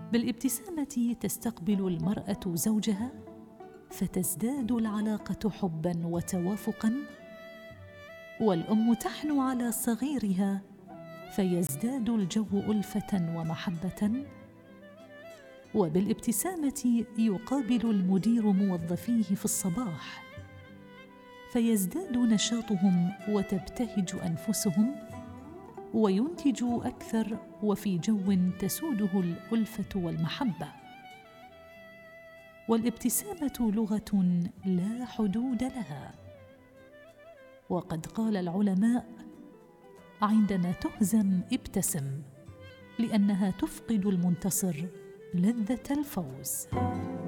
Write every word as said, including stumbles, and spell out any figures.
بالابتسامة تستقبل المرأة زوجها فتزداد العلاقة حباً وتوافقاً، والأم تحنو على صغيرها فيزداد الجو ألفة ومحبة، وبالابتسامة يقابل المدير موظفيه في الصباح فيزداد نشاطهم وتبتهج أنفسهم وينتجوا أكثر، وفي جو تسوده الألفة والمحبة. والابتسامة لغة لا حدود لها، وقد قال العلماء: عندما تهزم ابتسم، لأنها تفقد المنتصر لذة الفوز.